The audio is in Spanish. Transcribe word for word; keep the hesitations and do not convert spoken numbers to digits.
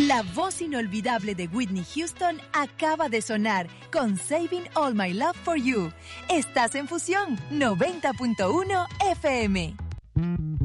La voz inolvidable de Whitney Houston acaba de sonar con Saving All My Love for You. Estás en Fusión noventa punto uno F M.